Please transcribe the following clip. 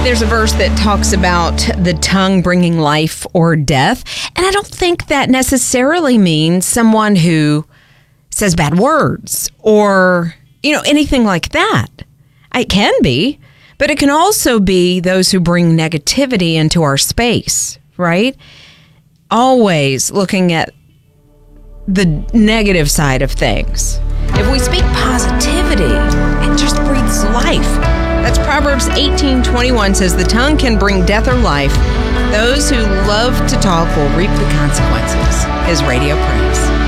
there's a verse that talks about the tongue bringing life or death. And I don't think that necessarily means someone who says bad words or, anything like that. It can be, but it can also be those who bring negativity into our space, right? Always looking at the negative side of things. If we speak positivity, it just breathes life. That's Proverbs 18:21 says the tongue can bring death or life. Those who love to talk will reap the consequences. His Radio Praise.